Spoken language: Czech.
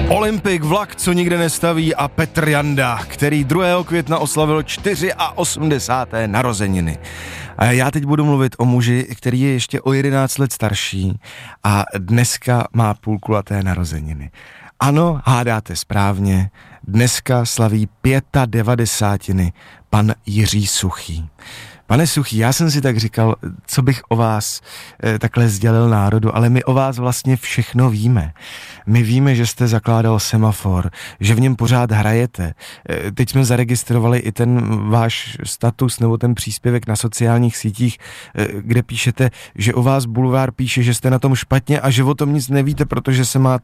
Olympik, vlak, co nikde nestaví, a Petr Janda, který 2. května oslavil 84. narozeniny. A já teď budu mluvit o muži, který je ještě o 11 let starší a dneska má půlkulaté narozeniny. Ano, hádáte správně, dneska slaví 95. pan Jiří Suchý. Pane Suchý, já jsem si tak říkal, co bych o vás takhle sdělil národu, ale my o vás vlastně všechno víme. My víme, že jste zakládal Semafor, že v něm pořád hrajete. Teď jsme zaregistrovali i ten váš status nebo ten příspěvek na sociálních sítích, kde píšete, že o vás Bulvár píše, že jste na tom špatně a že o tom nic nevíte, protože se